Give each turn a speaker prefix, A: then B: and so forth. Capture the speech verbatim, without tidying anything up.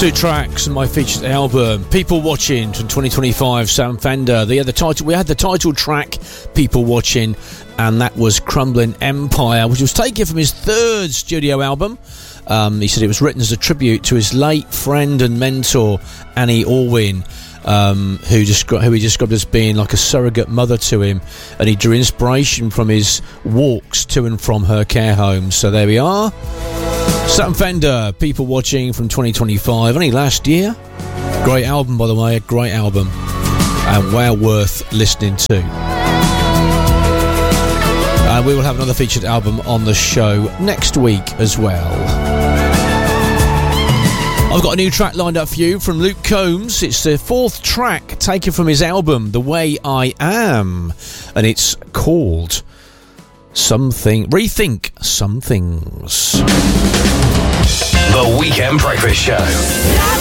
A: Two tracks on my featured album, People Watching from twenty twenty-five, Sam Fender. The other title, we had the title track, People Watching, and that was Crumbling Empire, which was taken from his third studio album. Um, he said it was written as a tribute to his late friend and mentor, Annie Orwin, um, who, descri- who he described as being like a surrogate mother to him, and he drew inspiration from his walks to and from her care home. So there we are. Sam Fender, People Watching from twenty twenty-five, only last year. Great album, by the way, a great album, and well worth listening to. And we will have another featured album on the show next week as well. I've got a new track lined up for you from Luke Combs. It's the fourth track taken from his album, The Way I Am, and it's called Something, Rethink Some Things.
B: The Weekend Breakfast Show.